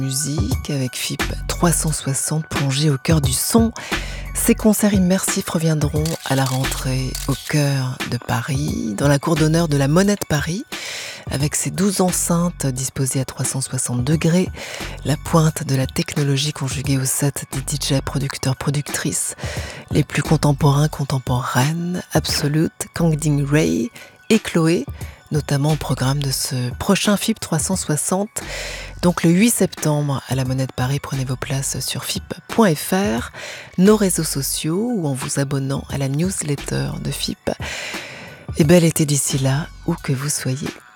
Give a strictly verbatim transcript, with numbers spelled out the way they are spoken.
musique avec F I P trois cent soixante plongé au cœur du son. Ces concerts immersifs reviendront à la rentrée au cœur de Paris, dans la cour d'honneur de la Monnaie de Paris, avec ses douze enceintes disposées à trois cent soixante degrés, la pointe de la technologie conjuguée au set des D J producteurs productrices, les plus contemporains contemporaines, Absolute, Kangding Ray et Chloé, notamment au programme de ce prochain F I P trois cent soixante. Donc le huit septembre à la Monnaie de Paris, prenez vos places sur F I P point F R, nos réseaux sociaux ou en vous abonnant à la newsletter de F I P. Et bel été d'ici là, où que vous soyez.